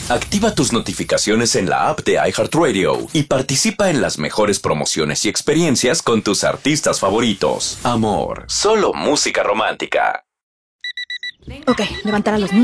Activa tus notificaciones en la app de iHeartRadio y participa en las mejores promociones y experiencias con tus artistas favoritos. Amor, solo música romántica. Ok, levantar a los niños.